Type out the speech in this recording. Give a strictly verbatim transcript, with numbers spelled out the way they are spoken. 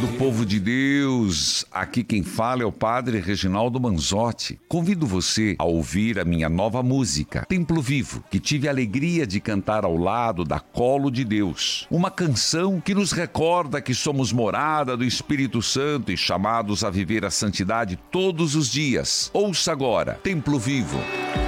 Amado povo de Deus, aqui quem fala é o Padre Reginaldo Manzotti. Convido você a ouvir a minha nova música, Templo Vivo, que tive a alegria de cantar ao lado da Colo de Deus. Uma canção que nos recorda que somos morada do Espírito Santo e chamados a viver a santidade todos os dias. Ouça agora, Templo Vivo.